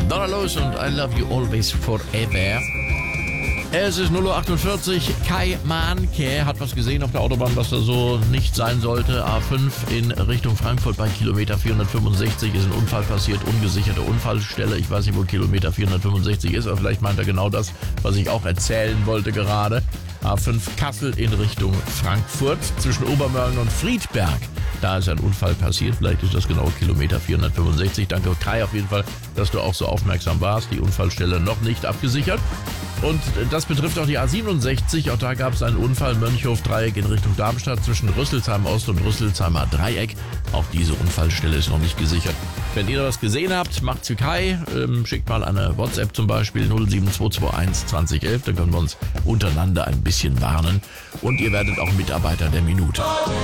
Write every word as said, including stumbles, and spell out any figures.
Donna Los und I Love You Always Forever. Es ist null Uhr achtundvierzig. Kai Mahnke hat was gesehen auf der Autobahn, was da so nicht sein sollte. A fünf in Richtung Frankfurt bei Kilometer vierhundertfünfundsechzig ist ein Unfall passiert, ungesicherte Unfallstelle. Ich weiß nicht, wo Kilometer vierhundertfünfundsechzig ist, aber vielleicht meint er genau das, was ich auch erzählen wollte gerade. A fünf Kassel in Richtung Frankfurt zwischen Obermörlen und Friedberg. Da ist ein Unfall passiert. Vielleicht ist das genau Kilometer vierhundertfünfundsechzig. Danke Kai auf jeden Fall, dass du auch so aufmerksam warst. Die Unfallstelle noch nicht abgesichert. Und das betrifft auch die A siebenundsechzig. Auch da gab es einen Unfall, Mönchhof-Dreieck in Richtung Darmstadt zwischen Rüsselsheim Ost und Rüsselsheimer Dreieck. Auch diese Unfallstelle ist noch nicht gesichert. Wenn ihr was gesehen habt, macht's wie Kai. Ähm, schickt mal eine WhatsApp zum Beispiel null sieben zwei zwei eins zwanzig elf. Dann können wir uns untereinander ein bisschen warnen. Und ihr werdet auch Mitarbeiter der Minute.